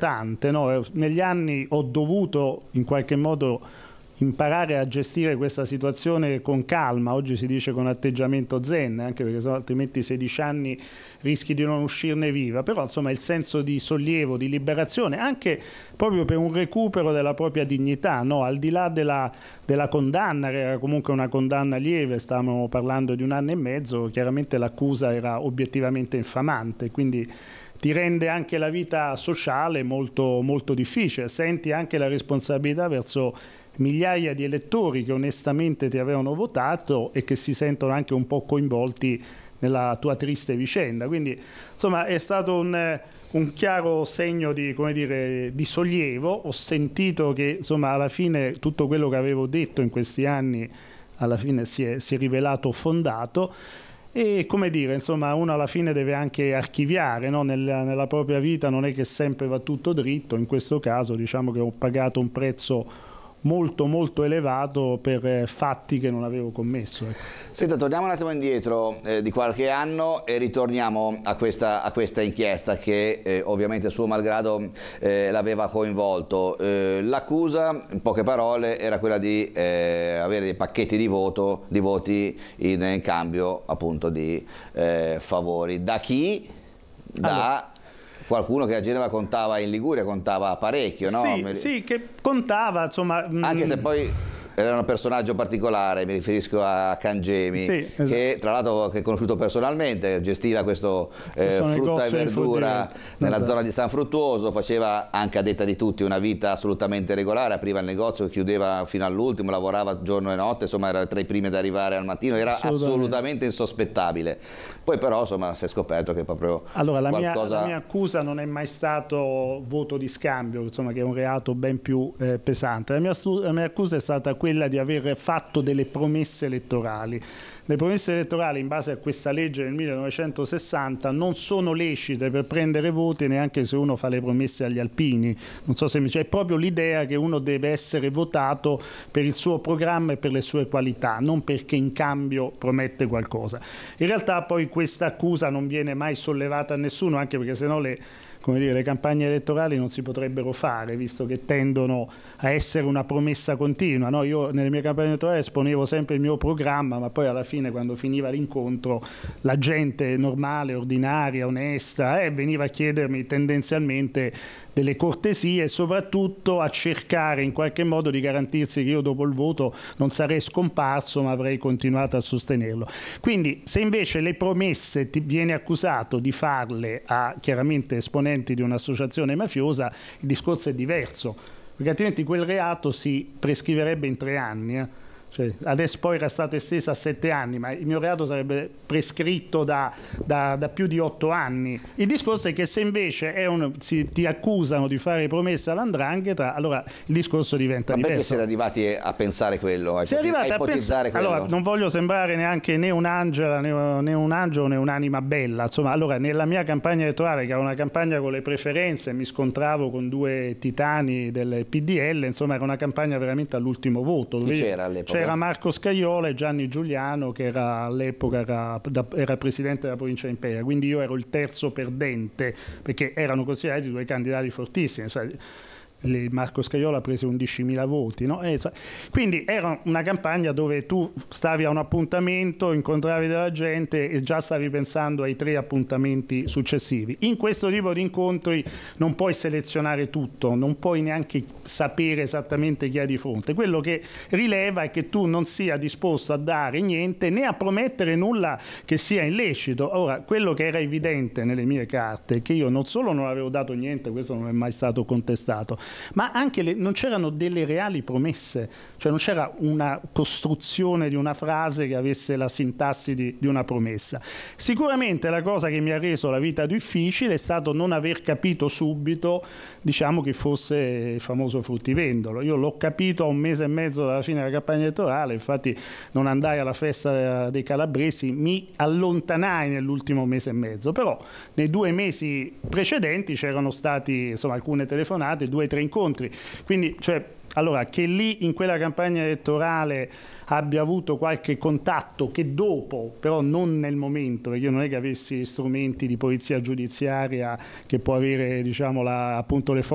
tante, no? Negli anni ho dovuto in qualche modo imparare a gestire questa situazione con calma, oggi si dice con atteggiamento zen, anche perché altrimenti 16 anni rischi di non uscirne viva, però insomma il senso di sollievo, di liberazione, anche proprio per un recupero della propria dignità, no? Al di là della condanna, che era comunque una condanna lieve, stavamo parlando di 1 anno e mezzo, chiaramente l'accusa era obiettivamente infamante, quindi ti rende anche la vita sociale molto, molto difficile, senti anche la responsabilità verso migliaia di elettori che onestamente ti avevano votato e che si sentono anche un po' coinvolti nella tua triste vicenda. Quindi insomma è stato un chiaro segno di, come dire, di sollievo. Ho sentito che insomma alla fine tutto quello che avevo detto in questi anni alla fine si è rivelato fondato. E come dire, insomma, uno alla fine deve anche archiviare, no? Nella propria vita non è che sempre va tutto dritto, in questo caso diciamo che ho pagato un prezzo molto molto elevato per fatti che non avevo commesso. Senta, torniamo un attimo indietro di qualche anno e ritorniamo a questa inchiesta che ovviamente suo malgrado l'aveva coinvolto. L'accusa, in poche parole, era quella di avere dei pacchetti di voti in cambio appunto di favori. Da chi? Da qualcuno che a Genova contava, in Liguria contava parecchio, no? Sì, che contava, insomma. Anche se poi era un personaggio particolare, mi riferisco a Cangemi, sì, esatto. Che tra l'altro che ho conosciuto personalmente, gestiva questo frutta e verdura nella esatto. zona di San Fruttuoso, faceva anche a detta di tutti una vita assolutamente regolare, apriva il negozio, chiudeva fino all'ultimo, lavorava giorno e notte, insomma era tra i primi ad arrivare al mattino, era assolutamente insospettabile. Poi però insomma si è scoperto che proprio allora la qualcosa... mia accusa non è mai stato voto di scambio, insomma, che è un reato ben più pesante. La mia accusa è stata quella di aver fatto delle promesse elettorali. Le promesse elettorali in base a questa legge del 1960 non sono lecite per prendere voti neanche se uno fa le promesse agli alpini. Non so se c'è proprio l'idea che uno deve essere votato per il suo programma e per le sue qualità, non perché in cambio promette qualcosa. In realtà poi questa accusa non viene mai sollevata a nessuno, anche perché sennò le campagne elettorali non si potrebbero fare, visto che tendono a essere una promessa continua, no? Io nelle mie campagne elettorali esponevo sempre il mio programma, ma poi alla fine quando finiva l'incontro la gente normale, ordinaria, onesta veniva a chiedermi tendenzialmente delle cortesie e soprattutto a cercare in qualche modo di garantirsi che io dopo il voto non sarei scomparso ma avrei continuato a sostenerlo. Quindi se invece le promesse ti viene accusato di farle a chiaramente esponenti di un'associazione mafiosa, il discorso è diverso, perché altrimenti quel reato si prescriverebbe in 3 anni. Cioè, adesso poi era stata estesa a 7 anni, ma il mio reato sarebbe prescritto da più di 8 anni. Il discorso è che se invece ti accusano di fare promesse all''ndrangheta, allora il discorso diventa diverso. Ma perché si era arrivati a pensare quello, a ipotizzare quello? Allora, non voglio sembrare neanche né un angelo né un'anima bella. Insomma, allora, nella mia campagna elettorale, che era una campagna con le preferenze, mi scontravo con 2 titani del PDL, insomma era una campagna veramente all'ultimo voto. Chi c'era all'epoca? C'era Marco Scajola e Gianni Giuliano, che all'epoca era presidente della provincia di Imperia, quindi io ero il terzo perdente, perché erano considerati 2 candidati fortissimi. Marco Scajola prese 11.000 voti, no? Quindi era una campagna dove tu stavi a un appuntamento, incontravi della gente e già stavi pensando ai 3 appuntamenti successivi. In questo tipo di incontri non puoi selezionare tutto, non puoi neanche sapere esattamente chi hai di fronte. Quello che rileva è che tu non sia disposto a dare niente né a promettere nulla che sia illecito. Ora, quello che era evidente nelle mie carte è che io non solo non avevo dato niente, questo non è mai stato contestato, ma anche non c'erano delle reali promesse, cioè non c'era una costruzione di una frase che avesse la sintassi di una promessa. Sicuramente la cosa che mi ha reso la vita difficile è stato non aver capito subito, diciamo, che fosse il famoso fruttivendolo. Io l'ho capito a 1 mese e mezzo dalla fine della campagna elettorale, infatti non andai alla festa dei calabresi, mi allontanai nell'ultimo mese e mezzo, però nei 2 mesi precedenti c'erano stati insomma alcune telefonate, 2 o 3 incontri, quindi allora che lì in quella campagna elettorale abbia avuto qualche contatto che dopo, però non nel momento, perché io non è che avessi strumenti di polizia giudiziaria che può avere, diciamo, appunto le